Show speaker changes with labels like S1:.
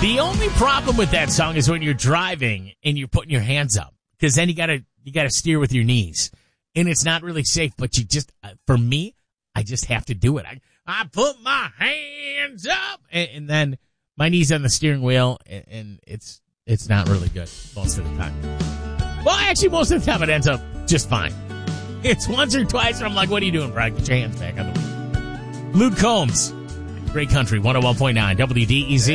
S1: The only problem with that song is when you're driving and you're putting your hands up, because then you gotta steer with your knees, and it's not really safe. But you just, for me, I just have to do it. I put my hands up, and then my knees on the steering wheel, and it's not really good most of the time. Well, actually, most of the time it ends up just fine. It's once or twice where I'm like, what are you doing, Brian? Get your hands back on the wheel. Luke Combs, Great Country, 101.9 WDEZ.